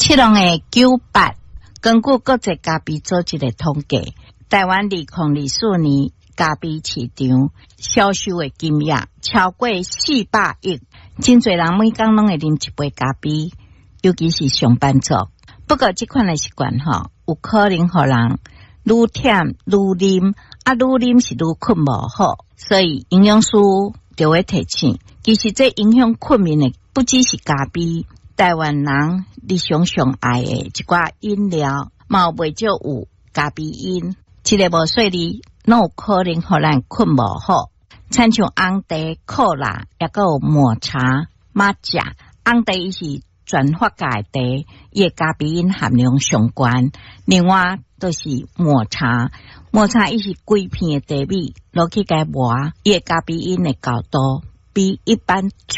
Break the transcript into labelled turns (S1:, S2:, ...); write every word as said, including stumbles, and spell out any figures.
S1: 七龙的九八，根据国际咖啡组织的统计，台湾二零二四年咖啡市场销售的金额超过四百亿，真侪人每天拢会啉一杯咖啡，尤其是上班族。不过这款的习惯吼，有可能互人愈忝愈啉，啊愈啉是愈困无好，所以营养师就会提醒，其实这影响困眠的不只是咖啡。台湾人日常上爱的一寡饮料，嘛未少有咖啡因，这个无说哩，拢有可能互咱困无好。亲像红茶、可乐，也个有抹茶、抹茶。红茶伊是全发酵的茶，伊的咖啡因含量上高。另外都是抹茶，抹茶伊是规片的茶米落去甲磨，伊的咖啡因的高度比一般